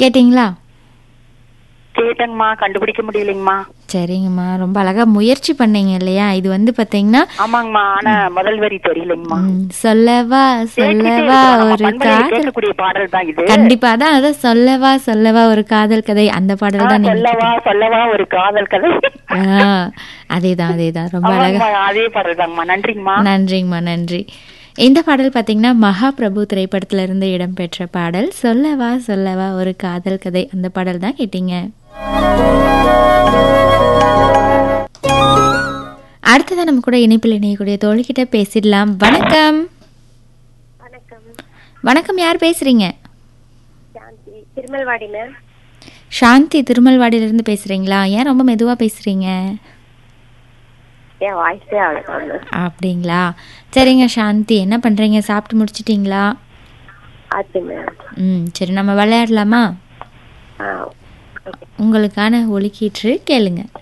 கேட்டிங்களா? கேட்டங்கம்மா, கண்டுபிடிக்க முடியலைங்கம்மா. சரிங்கம்மா, ரொம்ப அழகா முயற்சி பண்ணீங்க இல்லையா? இது வந்து பாத்தீங்கன்னா ஆமாங்கம்மா, ஆனா முதல் வரி தெரியலைங்கம்மா. சொல்லவா சொல்லவா ஒரு காதல். கேட்கக்கூடிய பாடல் தான் இது. கண்டிப்பா, அதான் சொல்லவா சொல்லவா ஒரு காதல் கதை, அந்த பாடல் தான் நீங்க சொல்லவா சொல்லவா ஒரு காதல் கதை. அதேதான் அதேதான், ரொம்ப அழகா. அதே பாடல் தாங்கம்மா. நன்றிங்கம்மா. நன்றிங்கம்மா, நன்றி. இந்த பாடல் பார்த்தீங்கன்னா மகாபிரபு திரைப்படத்துல இருந்து இடம்பெற்ற பாடல். சொல்லவா சொல்லவா ஒரு காதல் கதை, அந்த பாடல் தான் கேட்டீங்க. அடுத்ததான் நம்ம கூட இணைப்பில் இணையக்கூடிய தோழிக்கிட்ட பேசிடலாம். வணக்கம். வணக்கம். வணக்கம், யார் பேசுறீங்க? சாந்தி, திருமல்வாடி மேம். சாந்தி, திருமல்வாடியிலிருந்து பேசுறீங்களா? ஏன் ரொம்ப மெதுவா பேசுறீங்க? என் வாய்ஸே அவ்வளோ. அப்படிங்களா? சரிங்க சாந்தி, என்ன பண்றீங்க? சாப்பிட்டு முடிச்சிட்டீங்களா? ஆச்சு மேம். சரி, நம்ம விளையாடலாமா? உங்களுக்கான ஒலிக்கீற்று கேளுங்க.